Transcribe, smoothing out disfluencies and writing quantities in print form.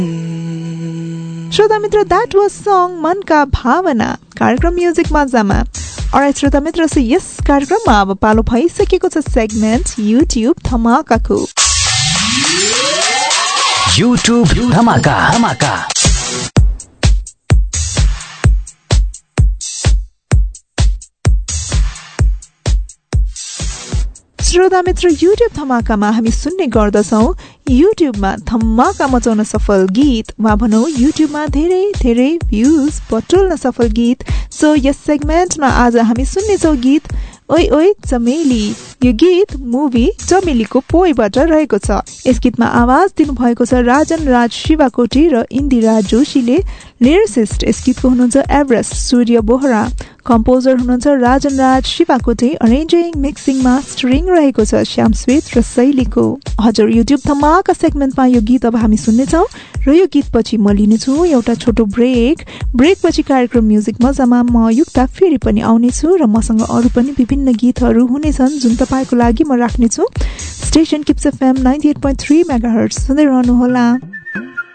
श्रोता मित्र, that was song मनका भावना कार्यक्रम म्युजिक मजामा। अलराइट श्रोता मित्र, यस कार्यक्रममा अब पालो भइसकेको छ सेगमेन्ट युट्युब धमाकाको। युट्युब धमाका। श्रोता मित्र, युट्युब धमाकामा हामी सुन्ने गर्दछौँ युट्युबमा धमाका मचाउन सफल गीत वा भनौँ युट्युबमा धेरै धेरै भ्युज बटुल्न सफल गीत। सो यस सेगमेन्टमा आज हामी सुन्नेछौँ गीत ओइ ओइ चमेली। यो गीत मुभी चमेलीको पोइबाट रहेको छ। यस गीतमा आवाज दिनुभएको छ राजन राज शिवाकोटी र इन्दिरा जोशीले। लिरिसिस्ट यस गीतको हुनुहुन्छ एभरेस्ट सूर्य बोहरा। कम्पोजर हुनुहुन्छ Rajan Raj Shivakoti. Arranging mixing mastering रहेको छ श्यामस्वेत र शैलीको। हजुर, युट्युब धमाका सेगमेन्टमा यो गीत अब हामी सुन्नेछौँ र यो गीतपछि म लिनेछु एउटा छोटो ब्रेकपछि कार्यक्रम म्युजिक मजामा म युक्ता फेरि पनि आउनेछु र मसँग अरू पनि विभिन्न गीतहरू हुनेछन् जुन तपाईँको लागि म राख्नेछु। स्टेसन किप्स एफएम 98.3 मेगाहर्ट्ज सुन्दै रहनुहोला।